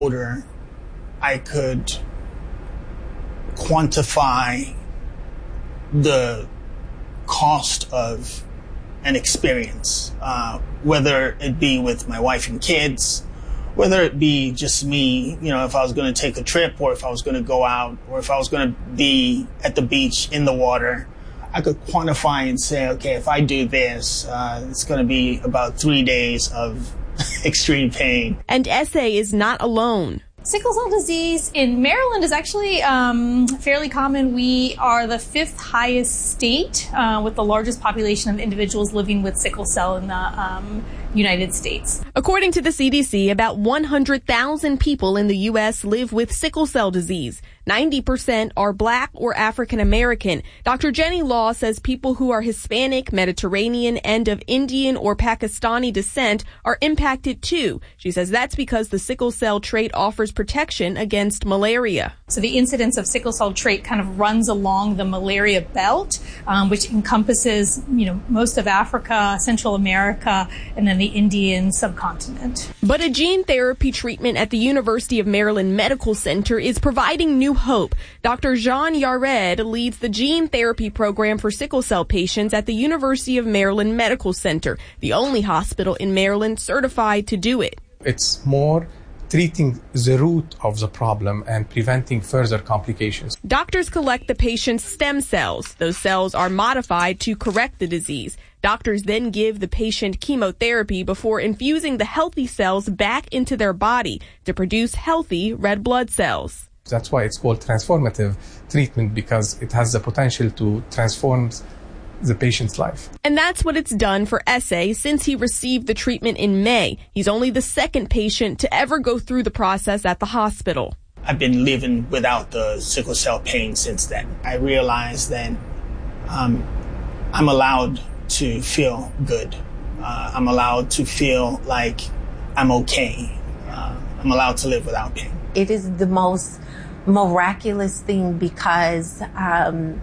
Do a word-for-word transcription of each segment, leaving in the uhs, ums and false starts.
older, I could quantify the cost of an experience, uh, whether it be with my wife and kids, whether it be just me, you know, if I was going to take a trip or if I was going to go out or if I was going to be at the beach in the water, I could quantify and say, okay, if I do this, uh, it's going to be about three days of extreme pain. And S A is not alone. Sickle cell disease in Maryland is actually um, fairly common. We are the fifth highest state uh, with the largest population of individuals living with sickle cell in the um, United States. According to the C D C, about one hundred thousand people in the U S live with sickle cell disease. ninety percent are Black or African American. Doctor Jenny Law says people who are Hispanic, Mediterranean, and of Indian or Pakistani descent are impacted too. She says that's because the sickle cell trait offers protection against malaria. So the incidence of sickle cell trait kind of runs along the malaria belt, um, which encompasses, you know, most of Africa, Central America, and then the Indian subcontinent. But a gene therapy treatment at the University of Maryland Medical Center is providing new hope. Doctor Jean Yared leads the gene therapy program for sickle cell patients at the University of Maryland Medical Center, the only hospital in Maryland certified to do it. It's more treating the root of the problem and preventing further complications. Doctors collect the patient's stem cells. Those cells are modified to correct the disease. Doctors then give the patient chemotherapy before infusing the healthy cells back into their body to produce healthy red blood cells. That's why it's called transformative treatment, because it has the potential to transform the patient's life. And that's what it's done for S A since he received the treatment in May. He's only the second patient to ever go through the process at the hospital. I've been living without the sickle cell pain since then. I realized that um, I'm allowed to feel good. Uh, I'm allowed to feel like I'm okay. Uh, I'm allowed to live without pain. It is the most miraculous thing because um,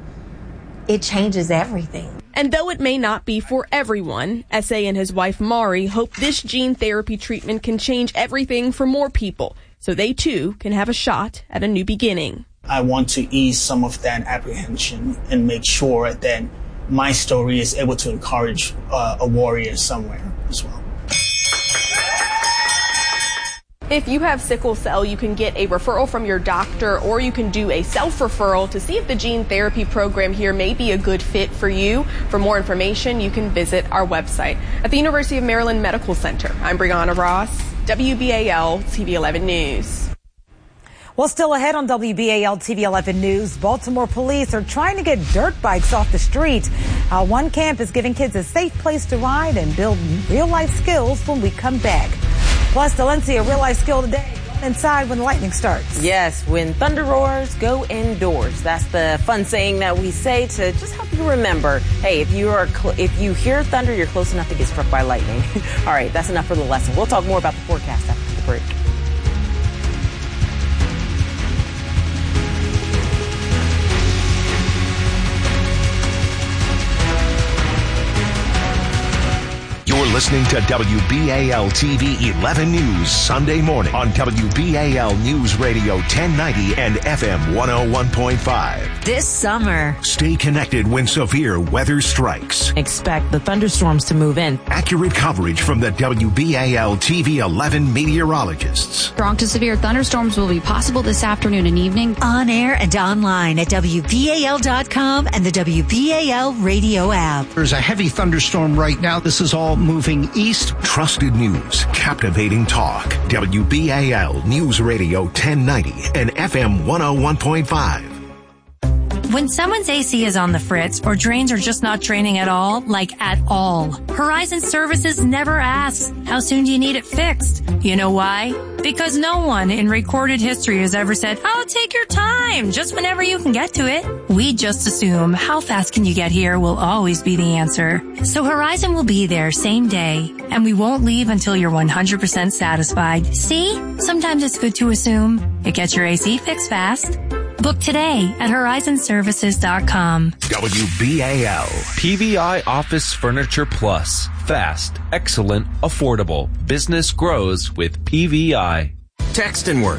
it changes everything. And though it may not be for everyone, S A and his wife Mari hope this gene therapy treatment can change everything for more people, so they too can have a shot at a new beginning. I want to ease some of that apprehension and make sure that my story is able to encourage uh, a warrior somewhere as well. If you have sickle cell, you can get a referral from your doctor, or you can do a self-referral to see if the gene therapy program here may be a good fit for you. For more information, you can visit our website. At the University of Maryland Medical Center, I'm Brianna Ross, W B A L T V eleven News. Well, still ahead on W B A L T V eleven News, Baltimore police are trying to get dirt bikes off the street. Uh, one camp is giving kids a safe place to ride and build real-life skills when we come back. Plus, Delencia, a real-life skill today, inside when the lightning starts. Yes, when thunder roars, go indoors. That's the fun saying that we say to just help you remember, hey, if you are cl- if you hear thunder, you're close enough to get struck by lightning. All right, that's enough for the lesson. We'll talk more about the forecast after the break. You're listening to W B A L T V eleven News Sunday morning on W B A L News Radio ten ninety and F M one oh one point five. This summer, stay connected when severe weather strikes. Expect the thunderstorms to move in. Accurate coverage from the W B A L T V eleven meteorologists. Strong to severe thunderstorms will be possible this afternoon and evening. On air and online at W B A L dot com and the W B A L radio app. There's a heavy thunderstorm right now. This is all moving east. Trusted news, captivating talk. W B A L News Radio ten ninety and F M one oh one point five. When someone's A C is on the fritz or drains are just not draining at all, like at all, Horizon Services never asks, how soon do you need it fixed? You know why? Because no one in recorded history has ever said, oh, take your time, just whenever you can get to it. We just assume how fast can you get here will always be the answer. So Horizon will be there same day, and we won't leave until you're one hundred percent satisfied. See? Sometimes it's good to assume. It gets your A C fixed fast. Book today at horizon services dot com. W B A L. P V I Office Furniture Plus. Fast, excellent, affordable. Business grows with P V I. text and work.